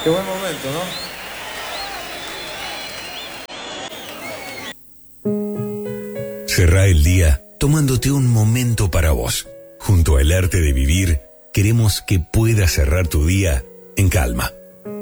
Qué buen momento, ¿no? Cerrá el día tomándote un momento para vos. Junto al arte de vivir, queremos que puedas cerrar tu día en calma.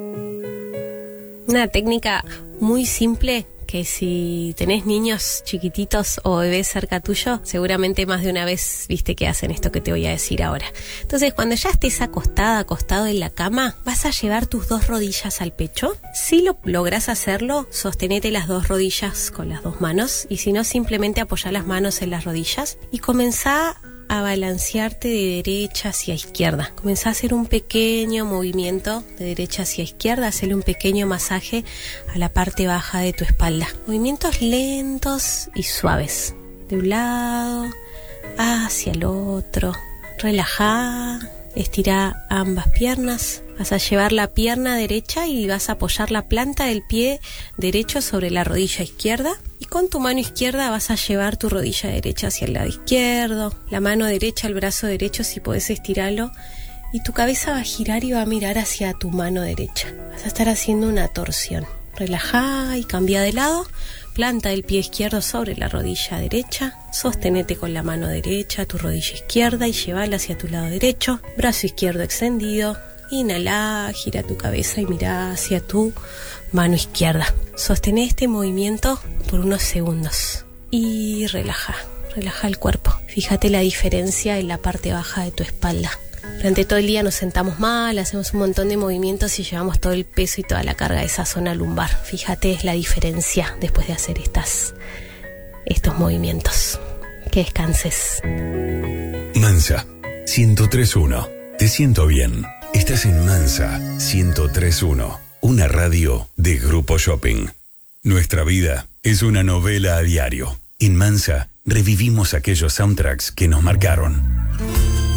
Una técnica muy simple que si tenés niños chiquititos o bebés cerca tuyo, seguramente más de una vez viste que hacen esto que te voy a decir ahora. Entonces, cuando ya estés acostado en la cama, vas a llevar tus dos rodillas al pecho. Si lo lográs hacerlo, sostenete las dos rodillas con las dos manos, y si no, simplemente apoyá las manos en las rodillas y comenzá a balancearte de derecha hacia izquierda. Comenzá a hacer un pequeño movimiento de derecha hacia izquierda, hacerle un pequeño masaje a la parte baja de tu espalda. Movimientos lentos y suaves, de un lado hacia el otro. Relajá, estirá ambas piernas. Vas a llevar la pierna derecha y vas a apoyar la planta del pie derecho sobre la rodilla izquierda. Y con tu mano izquierda vas a llevar tu rodilla derecha hacia el lado izquierdo, la mano derecha, el brazo derecho, si podés estirarlo, y tu cabeza va a girar y va a mirar hacia tu mano derecha. Vas a estar haciendo una torsión. Relajá y cambia de lado. Planta el pie izquierdo sobre la rodilla derecha. Sostenete con la mano derecha tu rodilla izquierda y llévala hacia tu lado derecho. Brazo izquierdo extendido. Inhala, gira tu cabeza y mira hacia tu mano izquierda. Sostené este movimiento por unos segundos y relaja el cuerpo. Fíjate la diferencia en la parte baja de tu espalda. Durante todo el día nos sentamos mal, hacemos un montón de movimientos y llevamos todo el peso y toda la carga de esa zona lumbar. Fíjate la diferencia después de hacer estos movimientos. Que descanses. Mansa 103.1. Te siento bien. Estás en Mansa 103.1, una radio de Grupo Shopping. Nuestra vida es una novela a diario. En Mansa revivimos aquellos soundtracks que nos marcaron.